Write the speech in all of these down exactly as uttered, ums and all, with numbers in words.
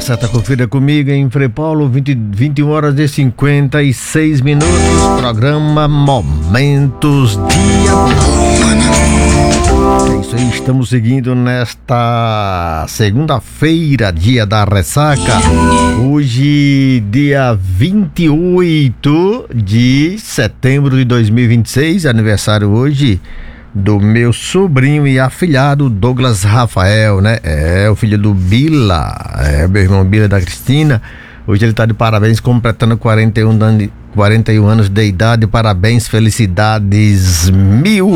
certa, confira comigo em Frei Paulo, vinte, vinte e uma horas e cinquenta e seis minutos, programa Momentos de Amor. É isso aí, estamos seguindo nesta segunda-feira, dia da ressaca, hoje dia vinte e oito de setembro de dois mil e vinte e seis, aniversário hoje do meu sobrinho e afilhado Douglas Rafael, né? É, o filho do Bila, é, meu irmão Bila da Cristina. Hoje ele tá de parabéns, completando quarenta e um, quarenta e um anos de idade. Parabéns, felicidades mil.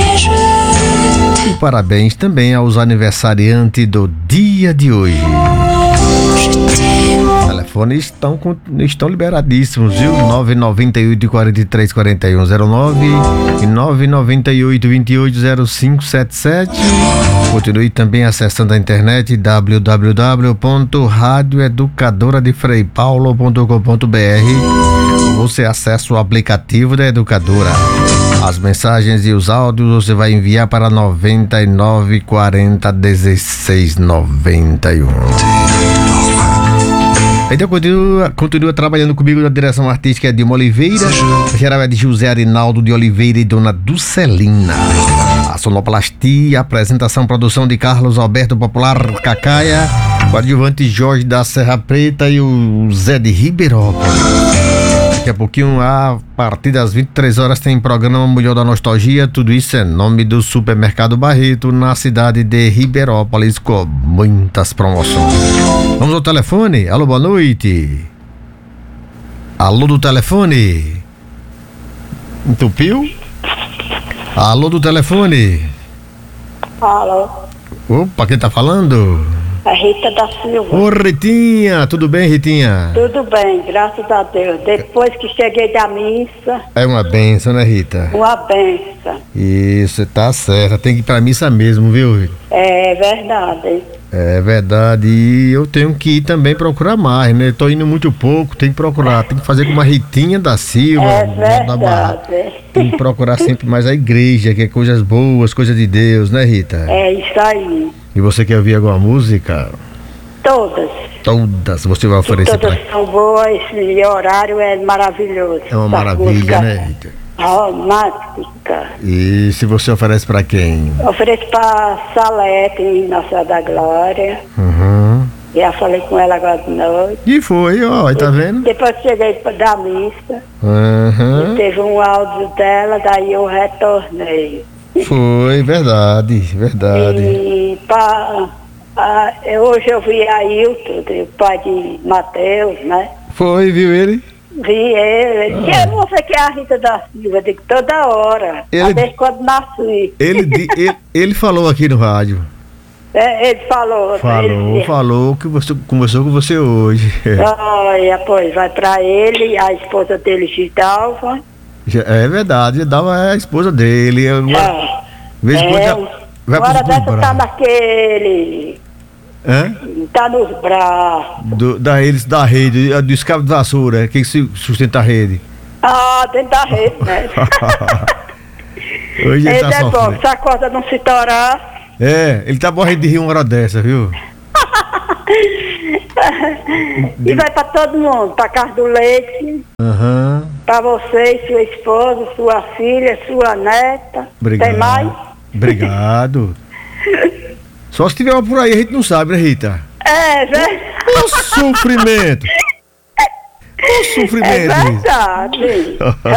E parabéns também aos aniversariantes do dia de hoje. Os telefones estão, estão liberadíssimos, viu? nove nove oito, quatro três, quatro um zero nove e nove nove oito, dois oito zero cinco sete sete. Continue também acessando a internet w w w ponto rádio educadora de frei paulo ponto com ponto b r. Você acessa o aplicativo da Educadora. As mensagens e os áudios você vai enviar para noventa e nove quarenta dezesseis noventa e um. Então continua, continua trabalhando comigo na direção artística de Oliveira, a geral é de José Arinaldo de Oliveira e Dona Dulcelina. A sonoplastia, a apresentação, produção de Carlos Alberto Popular Cacaia, o adjuvante Jorge da Serra Preta e o Zé de Ribeirópolis. Daqui a pouquinho, a partir das vinte e três horas, tem programa Mulher da Nostalgia. Tudo isso é nome do Supermercado Barreto, na cidade de Ribeirópolis, com muitas promoções. Vamos ao telefone. Alô, boa noite. Alô do telefone. Entupiu? Alô do telefone. Alô. Opa, quem tá falando? A Rita da Silva. Ô, Ritinha, tudo bem, Ritinha? Tudo bem, graças a Deus. Depois que cheguei da missa... É uma benção, né, Rita? Uma benção. Isso, tá certo. Tem que ir pra missa mesmo, viu? É verdade. É verdade. E eu tenho que ir também procurar mais, né? Tô indo muito pouco, tem que procurar. Tem que fazer com uma Ritinha da Silva. É verdade. Tem que procurar sempre mais a igreja, que é coisas boas, coisas de Deus, né, Rita? É isso aí. E você quer ouvir alguma música? Todas. Todas. Você vai oferecer todas pra... são boas, esse horário é maravilhoso. É uma maravilha, né, Rita? Romântica. E se você oferece pra quem? Ofereço pra Salete, em Nossa da Glória. Uhum. Já falei com ela agora de noite. E foi, ó, tá vendo? Depois cheguei da missa. Uhum. E teve um áudio dela, daí eu retornei. Foi, verdade, verdade. E pra, a, hoje eu vi Ailton, o pai de Mateus, né? Foi, viu ele? Vi ele. Ah. Que é você que é a Rita da Silva, digo, toda hora. Ele, desde quando nasci. Ele, ele, ele falou aqui no rádio. É, ele falou. Falou, ele, falou que você conversou com você hoje. Olha, pois vai pra ele, a esposa dele, Gidalva. É verdade, Gidalva é a esposa dele. Agora, é. Vez é, já, vai agora dessa tá naquele. Hã? Tá nos braços. Do, da eles da rede, do escavo de vassoura, quem sustenta a rede? Ah, dentro da rede, né? Hoje ele, ele tá é bom, se a corda não se torar. É, ele tá morrendo de rir uma hora dessa, viu? E vai pra todo mundo, pra casa do leite. Aham. Uhum. Pra você, sua esposa, sua filha, sua neta. Obrigado. Tem mais? Obrigado. Só se tiver uma por aí, a gente não sabe, né, Rita? É, né? O sofrimento. O sofrimento. É verdade.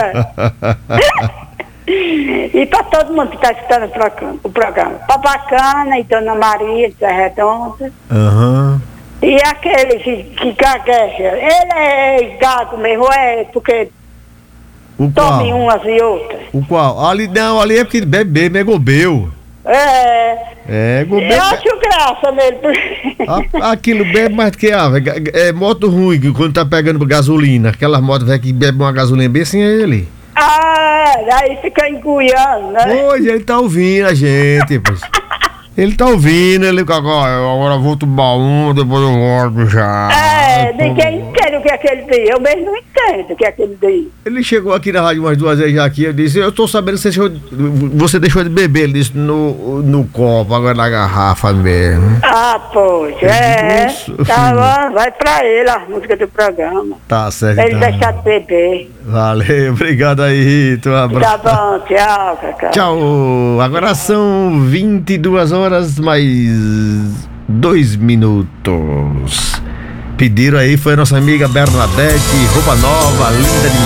É. E pra todo mundo que tá escutando o programa. Pra Bacana e Dona Maria de Zé Redonda. Aham. Uhum. E aquele que, que gagueja, ele é gago mesmo, é porque o tome qual? umas e outras. O qual? Ali não, ali é porque bebe, bebe, é gobeu. É. É, gobeu. Eu acho graça nele. A, aquilo bebe mais do que a é, é moto ruim, quando tá pegando gasolina. Aquelas motos velhas que bebem uma gasolina bem assim é ele. Ah, aí fica enguiando, né? Hoje ele tá ouvindo a gente, pois. Ele tá ouvindo, ele Cacá, eu agora vou tomar um, depois eu volto já. É, ninguém entende o que é que ele diz. Eu mesmo não entendo o que é que ele diz. Ele chegou aqui na rádio umas duas vezes já aqui, eu disse, eu tô sabendo que você deixou, você deixou de beber, ele disse, no, no copo, agora na garrafa mesmo. Ah, poxa, é. Isso. Tá bom, vai pra ele a música do programa. Tá certo. Pra ele Tá. deixar de beber. Valeu, obrigado aí, Rita, um abraço. Tá bom, tchau, Cacá. Tchau, agora são vinte e duas horas mais dois minutos. Pediram aí, foi a nossa amiga Bernadette, roupa nova, linda demais.